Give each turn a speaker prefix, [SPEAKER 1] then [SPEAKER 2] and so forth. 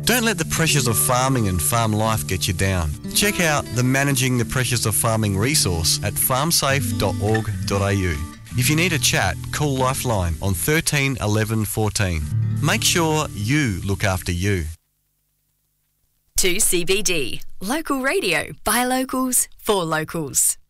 [SPEAKER 1] Don't let the pressures of farming and farm life get you down. Check out the Managing the Pressures of Farming resource at farmsafe.org.au. If you need a chat, call Lifeline on 13 11 14. Make sure you look after you.
[SPEAKER 2] 2CBD, local radio by locals for locals.